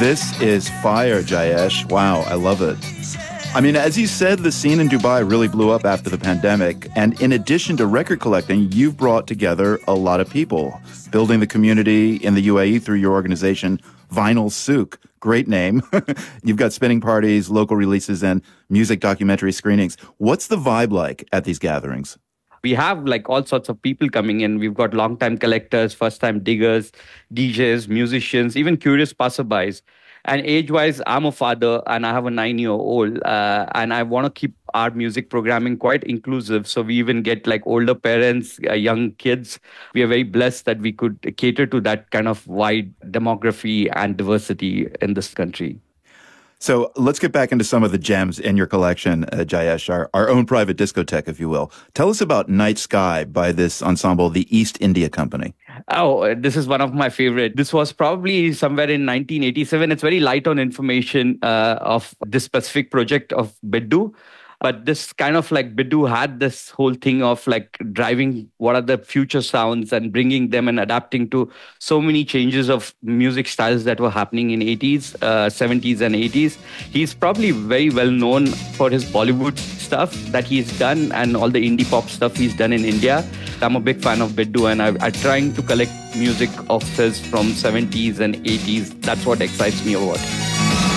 This is fire, Jayesh. Wow, I love it. I mean, as you said, the scene in Dubai really blew up after the pandemic. And in addition to record collecting, you've brought together a lot of people, building the community in the UAE through your organization, Vinyl Souk. Great name. You've got spinning parties, local releases, and music documentary screenings. What's the vibe like at these gatherings? We have like all sorts of people coming in. We've got long-time collectors, first-time diggers, DJs, musicians, even curious passerbys. And age-wise, I'm a father and I have a 9-year-old, and I want to keep our music programming quite inclusive. So we even get like older parents, young kids. We are very blessed that we could cater to that kind of wide demography and diversity in this country. So let's get back into some of the gems in your collection, Jayesh, our own private discotheque, if you will. Tell us about Night Sky by this ensemble, the East India Company. Oh, this is one of my favorite. This was probably somewhere in 1987. It's very light on information of this specific project of Biddu. But this kind of like Biddu had this whole thing of like driving what are the future sounds and bringing them and adapting to so many changes of music styles that were happening in 80s, 70s and 80s. He's probably very well known for his Bollywood stuff that he's done and all the indie pop stuff he's done in India. I'm a big fan of Biddu and I'm trying to collect music of his from 70s and 80s. That's what excites me about it.